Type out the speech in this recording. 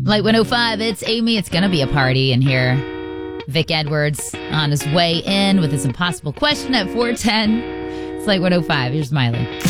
Light 105, it's Amy. It's going to be a party in here. Vic Edwards on his way in with his impossible question at 4:10. It's Light 105. Here's Miley.